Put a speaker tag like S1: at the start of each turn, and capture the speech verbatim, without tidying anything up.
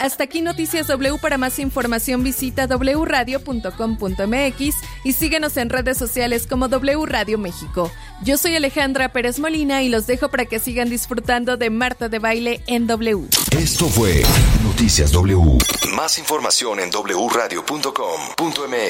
S1: Hasta aquí Noticias W. Para más información visita doble u radio punto com punto m x y síguenos en redes sociales como W Radio México. Yo soy Alejandra Pérez Molina y los dejo para que sigan disfrutando de Marta de Baile en W.
S2: Esto fue Noticias W. Más información en doble u radio punto com punto m x.